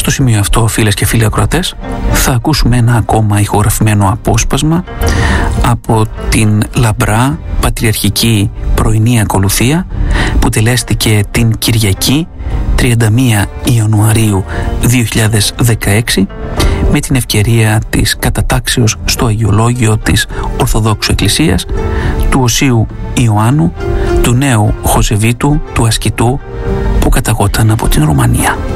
Στο σημείο αυτό, φίλες και φίλοι ακροατές, θα ακούσουμε ένα ακόμα ηχογραφημένο απόσπασμα από την λαμπρά πατριαρχική πρωινή ακολουθία που τελέστηκε την Κυριακή 31 Ιανουαρίου 2016 με την ευκαιρία της κατατάξεως στο Αγιολόγιο της Ορθοδόξου Εκκλησίας του Οσίου Ιωάννου, του νέου Χωσεβίτου του Ασκητού που καταγόταν από την Ρουμανία.